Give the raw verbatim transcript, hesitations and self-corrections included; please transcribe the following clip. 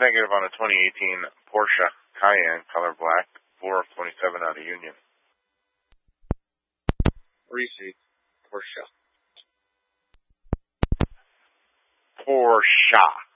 Negative on a twenty eighteen Porsche Cayenne, color black, four of twenty-seven out of Union. Receipt. Porsche. Porsche.